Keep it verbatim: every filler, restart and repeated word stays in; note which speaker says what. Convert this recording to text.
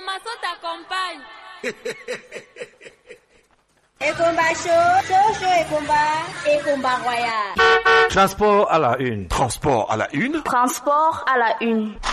Speaker 1: Information t'accompagne.
Speaker 2: Ekomba Show, Show Show Ekomba, Ekomba Royal.
Speaker 3: Transport à la une.
Speaker 4: Transport à la une.
Speaker 2: Transport à la une.